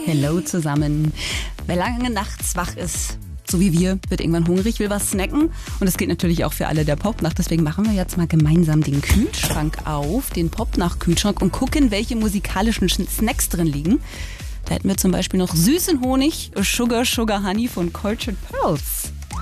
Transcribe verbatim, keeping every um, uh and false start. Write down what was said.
Hello zusammen. Wer lange nachts wach ist, so wie wir, wird irgendwann hungrig, will was snacken. Und das gilt natürlich auch für alle der Popnacht. Deswegen machen wir jetzt mal gemeinsam den Kühlschrank auf, den Popnacht-Kühlschrank, und gucken, welche musikalischen Snacks drin liegen. Da hätten wir zum Beispiel noch süßen Honig, Sugar Sugar Honey von Cultured Pearls.